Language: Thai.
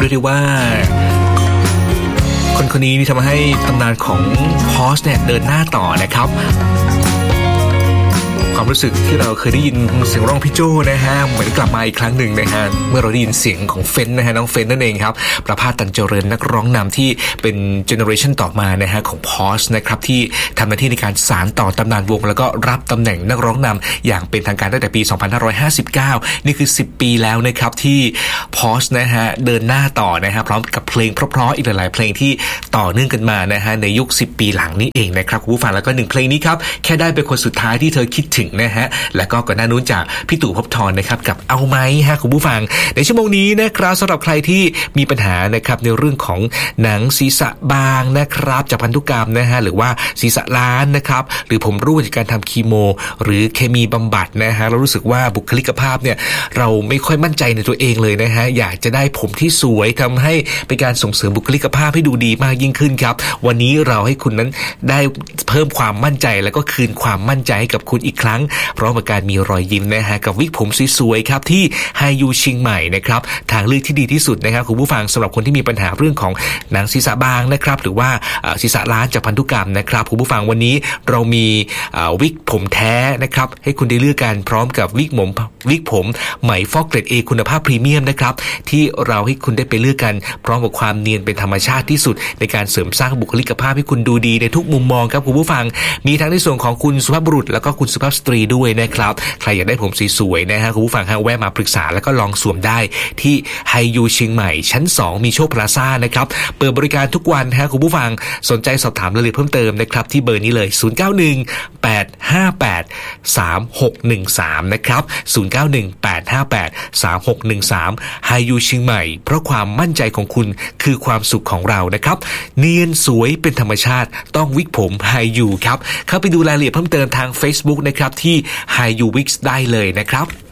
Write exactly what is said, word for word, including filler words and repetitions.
ยกได้ว่าคนคนนี้ทำให้ตำนานของพอสเนี่ยเดินหน้าต่อนะครับความรู้สึกที่เราเคยได้ยินเสียงร้องพี่โจ้นะฮะเหมือนกลับมาอีกครั้งหนึ่งนะฮะเมื่อเราได้ยินเสียงของเฟนนะฮะน้องเฟนนั่นเองครับประภาสตันเจริญนักร้องนำที่เป็นเจเนอเรชันต่อมานะฮะของพอสนะครับที่ทำหน้าที่ในการสานต่อตำนานวงแล้วก็รับตำแหน่งนักร้องนำอย่างเป็นทางการตั้งแต่ปีสองพันห้าร้อยห้าสิบเก้านี่คือสิบปีแล้วนะครับที่พอสนะฮะเดินหน้าต่อนะฮะพร้อมกับเพลงเพราะๆอีกหลายๆเพลงที่ต่อเนื่องกันมานะฮะในยุคสิบปีหลังนี้เองนะครับคุณผู้ฟังแล้วก็หนึ่งเพลงนี้ครับแค่ได้เป็นคนสุดท้ายที่เธอคิดถึงนะฮะและก็ก่อนหน้านู้นจากพี่ตู่ภพบทรนะครับกับเอาไหมฮะคุณผู้ฟังในชั่วโมงนี้นะครับสำหรับใครที่มีปัญหานะครับในเรื่องของหนังศีรษะบางนะครับจากพันธุกรรมนะฮะหรือว่าศีรษะล้านนะครับหรือผมร่วงจากการทำคีโมหรือเคมีบำบัดนะฮะเรารู้สึกว่าบุคลิกภาพเนี่ยเราไม่ค่อยมั่นใจในตัวเองเลยนะฮะอยากจะได้ผมที่สวยทำให้เป็นการส่งเสริมบุคลิกภาพให้ดูดีมากยิ่งขึ้นครับวันนี้เราให้คุณนั้นได้เพิ่มความมั่นใจแล้วก็คืนความมั่นใจให้กับคุณอีกครั้งพร้อมกับการมีรอยยิ้มนะฮะกับวิกผมสวยๆครับที่ไฮยูเชียงใหม่นะครับทางเลือกที่ดีที่สุดนะครับคุณผู้ฟังสำหรับคนที่มีปัญหาเรื่องของหนังศีรษะบางนะครับหรือว่าศีรษะล้านจากพันธุกรรมนะครับคุณผู้ฟังวันนี้เรามีวิกผมแท้นะครับให้คุณได้เลือกกันพร้อมกับวิกผมวิกผมไหมฟอกเกรด A คุณภาพพรีเมียมนะครับที่เราให้คุณได้ไปเลือกกันพร้อมกับความเนียนเป็นธรรมชาติที่สุดในการเสริมสร้างบุคลิกภาพให้คุณดูดีในทุกมุมมองครับคุณผู้ฟังมีทั้งในส่วนของคุณสุภาพบุรุษแล้วก็คุณสุภาพสตรีด้วยนะครับใครอยากได้ผมสวยๆนะฮะคุณผู้ฟังฮะแวะมาปรึกษาแล้วก็ลองสวมได้ที่ไฮยูเชียงใหม่ชั้นสองมีโชคพลาซ่านะครับเปิดบริการทุกวันฮะคุณผู้ฟังสนใจสอบถามรายละเอียดเพิ่มเติมนะครับที่เบอร์นี้เลยศูนย์ เก้า หนึ่ง แปด ห้า แปด สาม หก หนึ่ง สามนะครับศูนย์ เก้า หนึ่ง แปด ห้า แปด สาม หก หนึ่ง สามไฮยูเชียงใหม่เพราะความมั่นใจของคุณคือความสุขของเรานะครับเนียนสวยเป็นธรรมชาติต้องวิกผมไฮยูครับเข้าไปดูรายละเอียดเพิ่มเติมทาง Facebook นะครับที่ ไฮยู วิกส์ ได้เลยนะครับ